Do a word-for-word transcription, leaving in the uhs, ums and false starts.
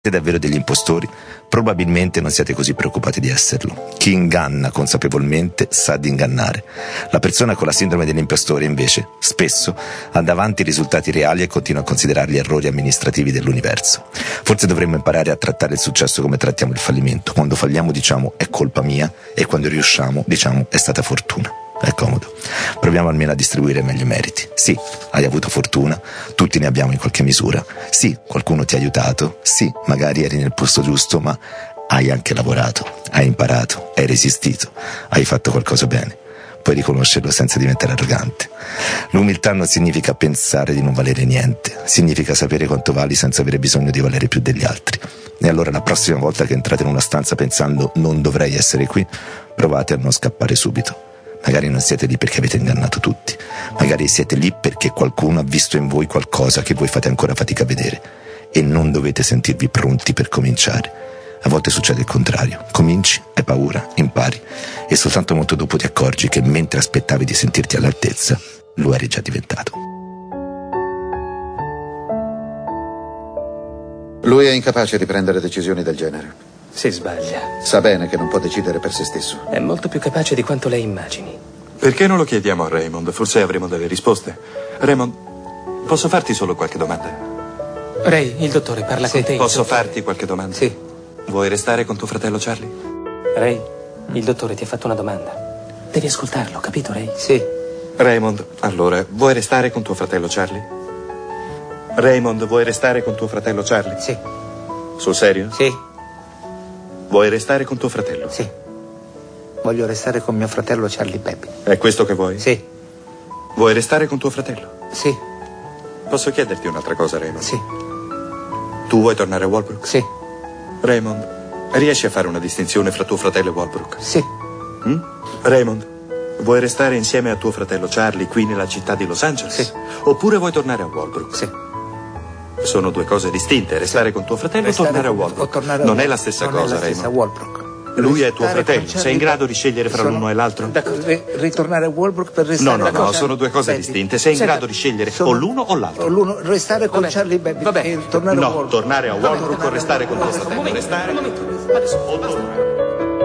Siete davvero degli impostori? Probabilmente non siete così preoccupati di esserlo. Chi inganna consapevolmente sa di ingannare. La persona con la sindrome dell'impostore, invece, spesso ha davanti risultati reali e continua a considerarli errori amministrativi dell'universo. Forse dovremmo imparare a trattare il successo come trattiamo il fallimento. Quando falliamo diciamo è colpa mia e quando riusciamo diciamo è stata fortuna. È comodo. Proviamo almeno a distribuire meglio i meriti. Sì, hai avuto fortuna, tutti ne abbiamo in qualche misura. Sì, qualcuno ti ha aiutato. Sì, magari eri nel posto giusto, ma hai anche lavorato, hai imparato, hai resistito, hai fatto qualcosa bene. Puoi riconoscerlo senza diventare arrogante. L'umiltà non significa pensare di non valere niente, significa sapere quanto vali senza avere bisogno di valere più degli altri. E allora la prossima volta che entrate in una stanza pensando non dovrei essere qui, provate a non scappare subito. Magari non siete lì perché avete ingannato tutti. Magari siete lì perché qualcuno ha visto in voi qualcosa che voi fate ancora fatica a vedere. E non dovete sentirvi pronti per cominciare. A volte succede il contrario. Cominci, hai paura, impari. E soltanto molto dopo ti accorgi che mentre aspettavi di sentirti all'altezza, lo eri già diventato. Lui è incapace di prendere decisioni del genere. Si sbaglia. Sa bene che non può decidere per se stesso. È molto più capace di quanto lei immagini. Perché non lo chiediamo a Raymond? Forse avremo delle risposte. Raymond, posso farti solo qualche domanda? Ray, il dottore parla Sì, con te. posso farti qualche domanda? Sì. Vuoi restare con tuo fratello Charlie? Ray, il dottore ti ha fatto una domanda. Devi ascoltarlo, capito, Ray? Sì. Raymond, allora, vuoi restare con tuo fratello Charlie? Raymond, vuoi restare con tuo fratello Charlie? Sì. Sul serio? Sì. Vuoi restare con tuo fratello? Sì. Voglio restare con mio fratello Charlie Peppy. È questo che vuoi? Sì. Vuoi restare con tuo fratello? Sì. Posso chiederti un'altra cosa, Raymond? Sì. Tu vuoi tornare a Walbrook? Sì. Raymond, riesci a fare una distinzione fra tuo fratello e Walbrook? Sì. Mm? Raymond, vuoi restare insieme a tuo fratello Charlie qui nella città di Los Angeles? Sì. Oppure vuoi tornare a Walbrook? Sì. Sono due cose distinte. Restare sì. con tuo fratello Restare o tornare con, a Walbrook? O tornare a non Wal- è la stessa non cosa, è la stessa Raymond. Walbrook. Lui è tuo Restare fratello. Sei in grado di scegliere fra sono, l'uno e l'altro? Da, ritornare a Walbrook per restare No, no, con no, Charlie. sono due cose Senti, distinte. Sei in senta, grado di scegliere sono, o l'uno o l'altro? O l'uno, restare con Vabbè. Charlie Baby Vabbè. e tornare no, a Walbrook. tornare a Walbrook o restare con tuo fratello. fratello? Restare Un momento. Adesso, o tornare?